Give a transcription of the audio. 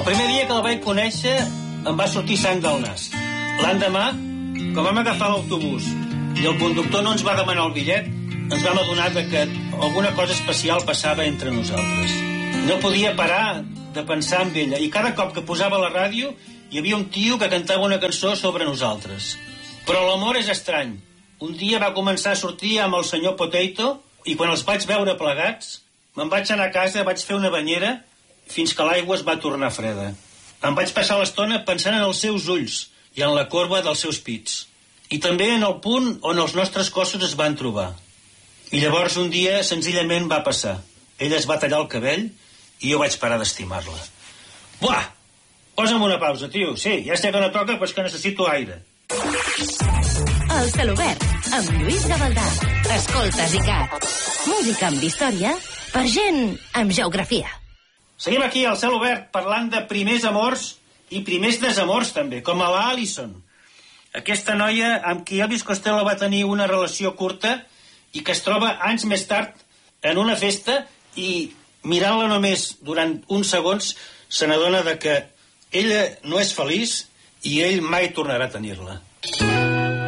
El primer dia que el vaig conèixer em va sortir sang del nas. L'endemà, quan vam agafar l'autobús i el conductor no ens va demanar el bitllet, ens vam adonar que alguna cosa especial passava entre nosaltres. No podia parar de pensar en ella, i cada cop que posava la ràdio hi havia un tio que cantava una cançó sobre nosaltres. Però l'amor és estrany. Un dia va començar a sortir amb el senyor Potato i quan els vaig veure plegats, me'n vaig anar a casa, vaig fer una banyera fins que l'aigua es va tornar freda. Em vaig passar l'estona pensant en els seus ulls i en la corba dels seus pits. I també en el punt on els nostres cossos es van trobar. I llavors un dia senzillament va passar. Ella es va tallar el cabell i jo vaig parar d'estimar-la. Buah! Posa'm una pausa, tio. Sí, ja sé que no toca, però és que necessito aire. El Celobert, amb Lluís Gavaldà. Escoltes ICAT. Música amb història per gent amb geografia. Seguim aquí al Celobert parlant de primers amors i primers desamors també, com a la Alison. Aquesta noia amb qui Elvis Costello va tenir una relació curta i que es troba anys més tard en una festa i mirant-la només durant uns segons se n'adona que ella no és feliç i ell mai tornarà a tenir-la.